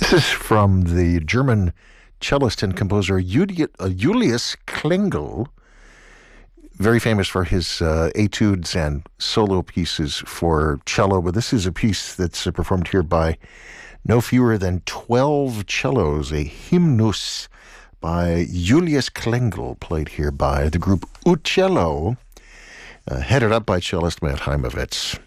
This is from the German cellist and composer Julius Klengel, very famous for his etudes and solo pieces for cello. But this is a piece that's performed here by no fewer than 12 cellos, a hymnus by Julius Klengel, played here by the group Uccello, headed up by cellist Matt Heimovitz.